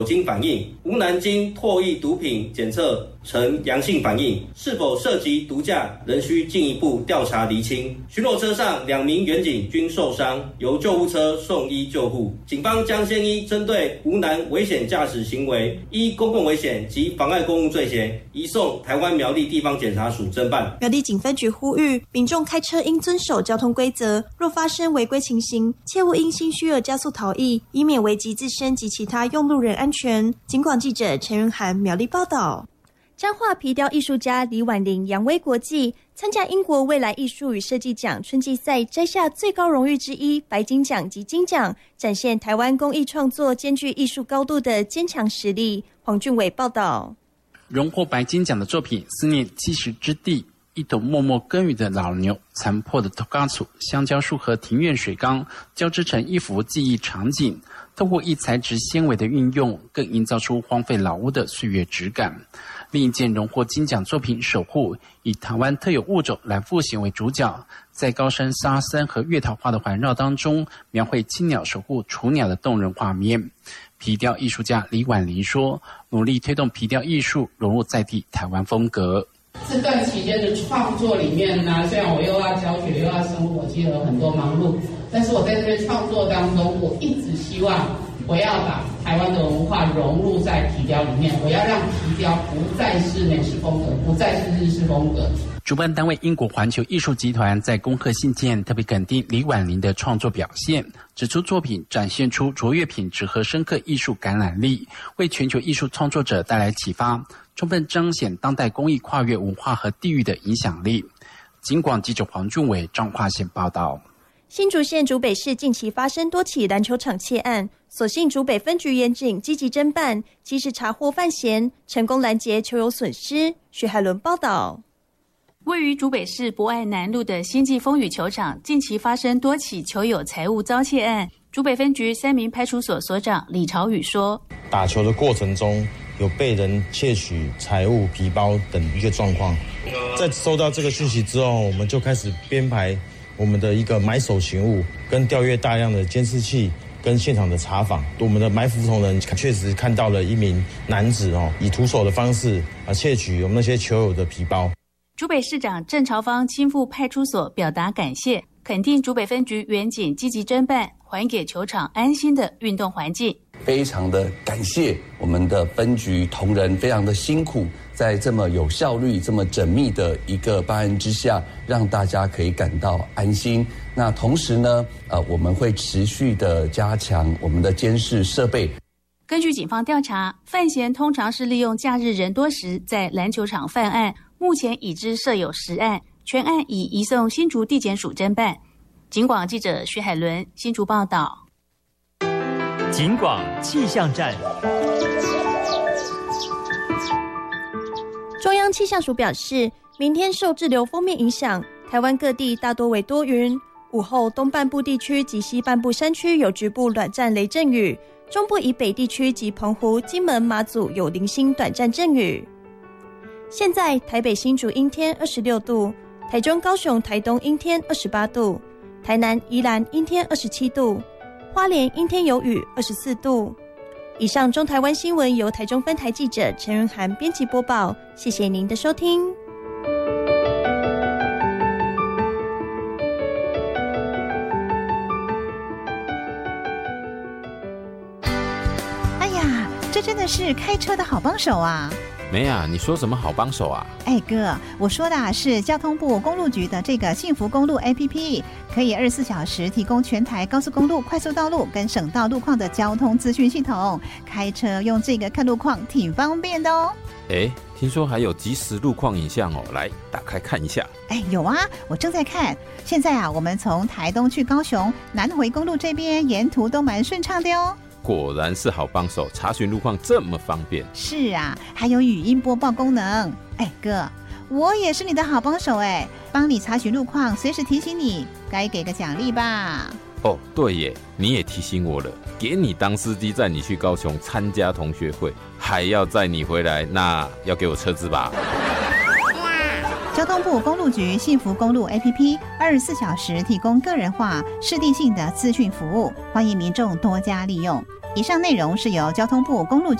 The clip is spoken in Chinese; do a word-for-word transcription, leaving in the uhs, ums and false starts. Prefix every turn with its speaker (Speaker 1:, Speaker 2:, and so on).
Speaker 1: 酒精反应，吴南京唾液毒品检测呈阳性反应，是否涉及毒驾，仍需进一步调查厘清。巡逻车上两名员警均受伤，由救护车送医救护。警方将先依针对吴南危险驾驶行为，依公共危险及妨碍公务罪嫌，移送台湾苗栗地方检察署侦办。
Speaker 2: 苗栗警分局呼吁民众开车应遵守交通规则，若发生违规情形，切勿因心虚而加速逃逸，以免危及自身及其他用路人安全。警广记者陈云涵苗栗报道。彰化皮雕艺术家李婉玲扬威国际，参加英国未来艺术与设计奖春季赛，摘下最高荣誉之一白金奖及金奖，展现台湾工艺创作兼具艺术高度的坚强实力。黄俊伟报道。
Speaker 3: 荣获白金奖的作品《思念七十之地》，一头默默耕耘的老牛，残破的头嘎杵、香蕉树和庭院水缸交织成一幅记忆场景。透过异材质纤维的运用，更营造出荒废老屋的岁月质感。另一件荣获金奖作品《守护》，以台湾特有物种蓝腹鹇为主角，在高山沙僧和月桃花的环绕当中，描绘青鸟守护雏鸟的动人画面。皮雕艺术家李婉玲说，努力推动皮雕艺术融入在地台湾风格。
Speaker 4: 这段期间的创作里面呢，虽然我又要教学又要生活，其实有很多忙碌，但是我在这边创作当中，我一直希望我要把台湾的文化融入在皮雕里面，我要让皮雕不再是美式风格，不再是日式风格。
Speaker 3: 主办单位英国环球艺术集团在恭贺信件特别肯定李婉玲的创作表现，指出作品展现出卓越品质和深刻艺术感染力，为全球艺术创作者带来启发，充分彰显当代工艺跨越文化和地域的影响力。警广记者黄俊伟彰化县报道。
Speaker 2: 新竹县竹北市近期发生多起篮球场窃案，所幸竹北分局严警积极侦办，及时查获犯嫌，成功拦截球友损失。许海伦报道。
Speaker 5: 位于竹北市博爱南路的星际风雨球场，近期发生多起球友财物遭窃案。竹北分局三名派出所所长李朝宇说，
Speaker 6: 打球的过程中有被人窃取财物、皮包等一个状况。在收到这个讯息之后，我们就开始编排我们的一个买手勤务，跟调阅大量的监视器跟现场的查访。我们的埋伏同仁确实看到了一名男子哦，以徒手的方式啊窃取我们那些球友的皮包。
Speaker 5: 竹北市长郑朝芳亲赴派出所表达感谢，肯定竹北分局员警积极侦办，还给球场安心的运动环境。
Speaker 7: 非常的感谢我们的分局同仁，非常的辛苦，在这么有效率、这么缜密的一个办案之下，让大家可以感到安心。那同时呢，呃，我们会持续的加强我们的监视设备。
Speaker 5: 根据警方调查，犯嫌通常是利用假日人多时在篮球场犯案，目前已知设有十案，全案已移送新竹地检署侦办。警广记者徐海伦新竹报道。
Speaker 8: 警广气象站。
Speaker 2: 中央气象署表示，明天受滞留锋面影响，台湾各地大多为多云，午后东半部地区及西半部山区有局部短暂雷阵雨，中部以北地区及澎湖、金门、马祖有零星短暂阵雨。现在台北新竹阴天二十六度，台中高雄台东阴天二十八度，台南宜兰阴天二十七度，花莲阴天有雨二十四度。以上中台湾新闻由台中分台记者陈云涵编辑播报，谢谢您的收听。
Speaker 9: 哎呀，这真的是开车的好帮手啊！
Speaker 10: 没啊，你说什么好帮手啊？
Speaker 9: 哎哥，我说的啊是交通部公路局的这个幸福公路 A P P， 可以二十四小时提供全台高速公路、快速道路跟省道路况的交通资讯系统。开车用这个看路况挺方便的哦。
Speaker 10: 哎，听说还有即时路况影像哦，来打开看一下。
Speaker 9: 哎，有啊，我正在看。现在啊，我们从台东去高雄，南回公路这边沿途都蛮顺畅的哦。
Speaker 10: 果然是好帮手，查询路况这么方便。
Speaker 9: 是啊，还有语音播报功能。哎哥，我也是你的好帮手哎，帮你查询路况，随时提醒你，该给个奖励吧。
Speaker 10: 哦，对耶，你也提醒我了，给你当司机载你去高雄参加同学会，还要载你回来，那要给我车资吧。
Speaker 9: 交通部公路局幸福公路 A P P 二十四小时提供个人化、适地性的资讯服务，欢迎民众多加利用。 以上内容是由交通部公路